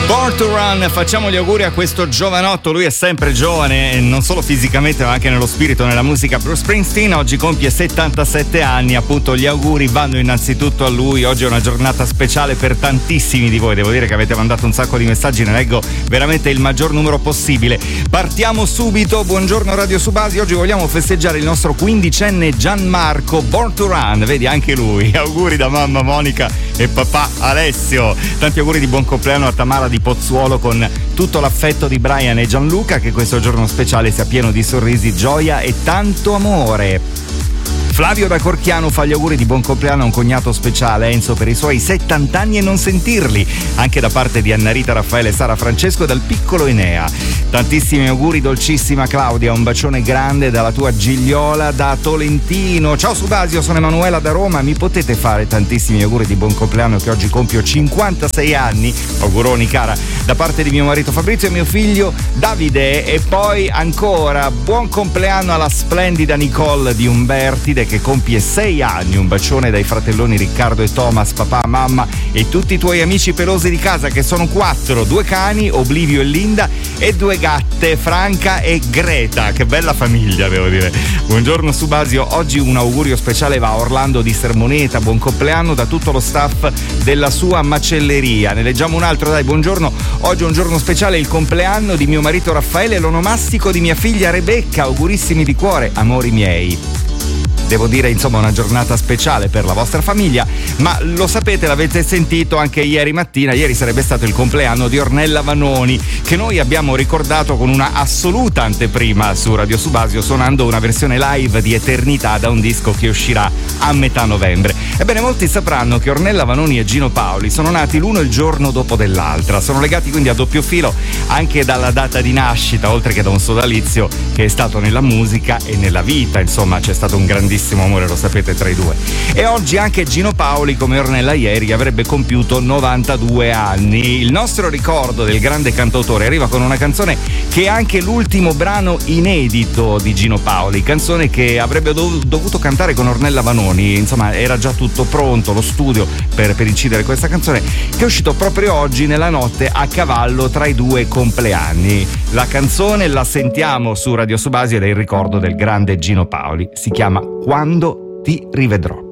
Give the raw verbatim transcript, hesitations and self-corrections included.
Born to Run, facciamo gli auguri a questo giovanotto, lui è sempre giovane, non solo fisicamente ma anche nello spirito, nella musica. Bruce Springsteen oggi compie settantasette anni, appunto gli auguri vanno innanzitutto a lui. Oggi è una giornata speciale per tantissimi di voi, devo dire che avete mandato un sacco di messaggi, ne leggo veramente il maggior numero possibile. Partiamo subito, buongiorno Radio Subasi, oggi vogliamo festeggiare il nostro quindicenne Gianmarco, Born to Run, vedi anche lui, auguri da mamma Monica e papà Alessio, tanti auguri di buon compleanno a Tamara di Pozzuolo con tutto l'affetto di Brian e Gianluca, che questo giorno speciale sia pieno di sorrisi, gioia e tanto amore. Flavio da Corchiano fa gli auguri di buon compleanno a un cognato speciale, Enzo, per i suoi settanta anni e non sentirli, anche da parte di Anna Rita, Raffaele, Sara, Francesco e dal piccolo Enea. Tantissimi auguri dolcissima Claudia, un bacione grande dalla tua Gigliola da Tolentino. Ciao Subasio, sono Emanuela da Roma, mi potete fare tantissimi auguri di buon compleanno che oggi compio cinquantasei anni, auguroni cara, da parte di mio marito Fabrizio e mio figlio Davide. E poi ancora buon compleanno alla splendida Nicole di Umbertide che compie sei anni, un bacione dai fratelloni Riccardo e Thomas, papà, mamma e tutti i tuoi amici pelosi di casa che sono quattro, due cani, Oblivio e Linda, e due gatte, Franca e Greta. Che bella famiglia, devo dire. Buongiorno Subasio, oggi un augurio speciale va a Orlando di Sermoneta, buon compleanno da tutto lo staff della sua macelleria. Ne leggiamo un altro, dai, buongiorno, oggi è un giorno speciale, il compleanno di mio marito Raffaele e l'onomastico di mia figlia Rebecca, augurissimi di cuore, amori miei. Devo dire, insomma, una giornata speciale per la vostra famiglia, ma lo sapete, l'avete sentito anche ieri mattina, ieri sarebbe stato il compleanno di Ornella Vanoni, che noi abbiamo ricordato con una assoluta anteprima su Radio Subasio, suonando una versione live di Eternità da un disco che uscirà a metà novembre. Ebbene, molti sapranno che Ornella Vanoni e Gino Paoli sono nati l'uno il giorno dopo dell'altra, sono legati quindi a doppio filo anche dalla data di nascita, oltre che da un sodalizio che è stato nella musica e nella vita, insomma c'è stato un grandissimo amore, lo sapete, tra i due. E oggi anche Gino Paoli, come Ornella ieri, avrebbe compiuto novantadue anni. Il nostro ricordo del grande cantautore arriva con una canzone che è anche l'ultimo brano inedito di Gino Paoli, canzone che avrebbe dov- dovuto cantare con Ornella Vanoni, insomma era già tutto pronto, lo studio per, per incidere questa canzone, che è uscito proprio oggi nella notte a cavallo tra i due compleanni. La canzone la sentiamo su Radio Subasi ed è il ricordo del grande Gino Paoli, si chiama Quando ti rivedrò.